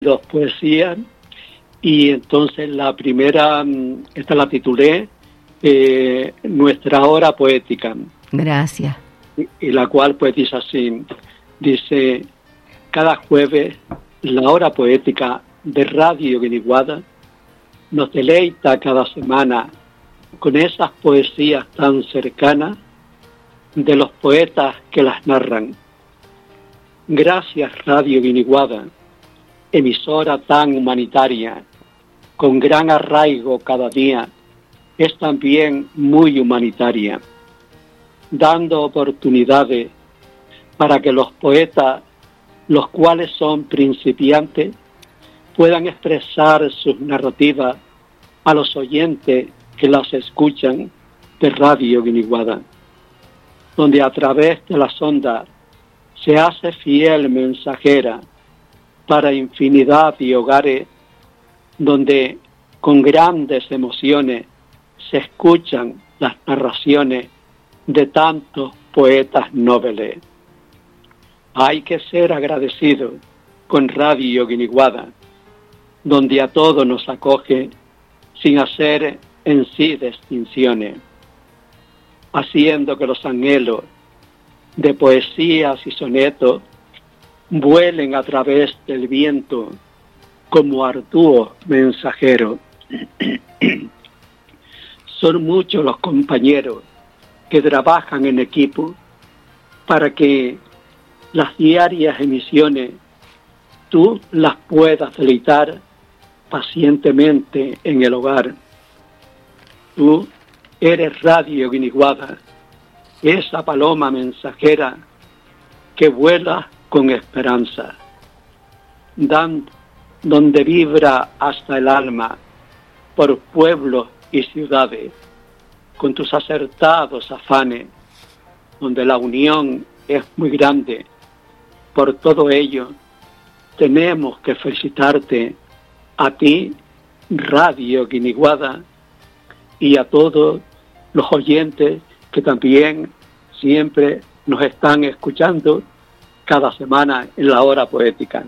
dos poesías y entonces la primera, esta la titulé Nuestra Hora Poética. Gracias. Y la cual pues dice así, dice: cada jueves la hora poética de Radio Guiniguada nos deleita cada semana con esas poesías tan cercanas de los poetas que las narran. Gracias Radio Guiniguada, emisora tan humanitaria, con gran arraigo cada día, es también muy humanitaria, dando oportunidades para que los poetas, los cuales son principiantes, puedan expresar sus narrativas a los oyentes que las escuchan de Radio Guiniguada, donde a través de las ondas se hace fiel mensajera para infinidad de hogares, donde con grandes emociones se escuchan las narraciones de tantos poetas nobles. Hay que ser agradecido con Radio Guiniguada, donde a todos nos acoge sin hacer en sí distinciones, haciendo que los anhelos de poesías y sonetos vuelen a través del viento como arduo mensajero. Son muchos los compañeros que trabajan en equipo para que las diarias emisiones tú las puedas deleitar pacientemente en el hogar. Tú eres Radio Guiniguada, esa paloma mensajera que vuela con esperanza, donde vibra hasta el alma por pueblos y ciudades, con tus acertados afanes, donde la unión es muy grande. Por todo ello, tenemos que felicitarte a ti, Radio Guiniguada, y a todos los oyentes que también siempre nos están escuchando cada semana en la hora poética.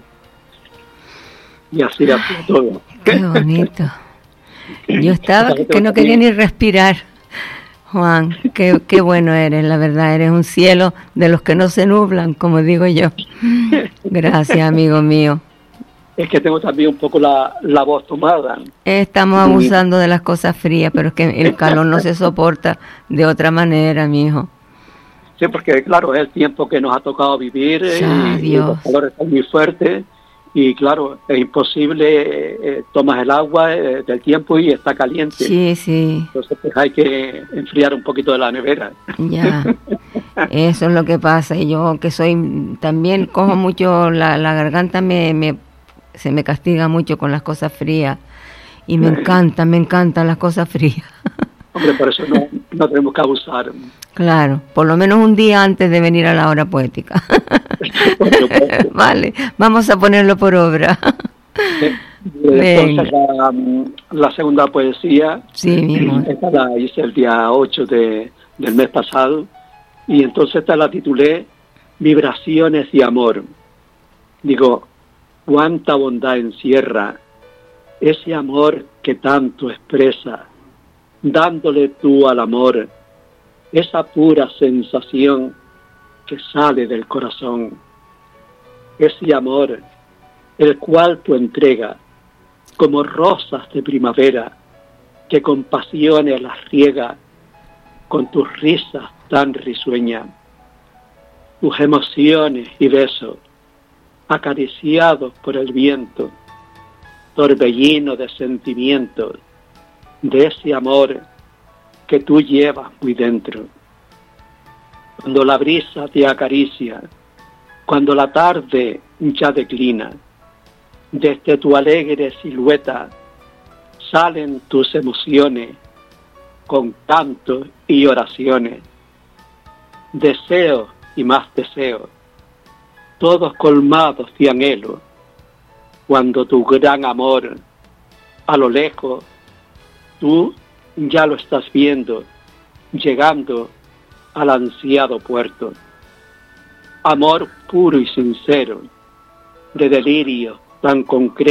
Y así ha sido todo. Qué bonito. Yo estaba que no quería ni respirar. Juan, qué bueno eres, la verdad, eres un cielo de los que no se nublan, como digo yo. Gracias, amigo mío. Es que tengo también un poco la voz tomada. Estamos abusando de las cosas frías, pero es que el calor no se soporta de otra manera, mi hijo. Sí, porque claro, es el tiempo que nos ha tocado vivir y los calores están muy fuertes. Y claro, es imposible, tomas el agua del tiempo y está caliente. Sí, sí. Entonces pues hay que enfriar un poquito de la nevera. Ya, eso es lo que pasa. Y yo que soy, también cojo mucho, la garganta se me castiga mucho con las cosas frías. Y me encantan las cosas frías. Hombre, por eso no tenemos que abusar. Claro, por lo menos un día antes de venir a la hora poética. Vale, vamos a ponerlo por obra. Entonces la segunda poesía, sí, mismo. Esta la hice el día 8 del mes pasado, y entonces esta la titulé Vibraciones y Amor. Digo, cuánta bondad encierra ese amor que tanto expresa, dándole tú al amor esa pura sensación que sale del corazón. Ese amor, el cual tú entregas como rosas de primavera, que con pasiones las riega con tus risas tan risueñas, tus emociones y besos acariciados por el viento, torbellino de sentimientos, de ese amor que tú llevas muy dentro. Cuando la brisa te acaricia, cuando la tarde ya declina, desde tu alegre silueta salen tus emociones con cantos y oraciones, deseos y más deseos, todos colmados de anhelo, cuando tu gran amor a lo lejos tú ya lo estás viendo, llegando al ansiado puerto. Amor puro y sincero, de delirio tan concreto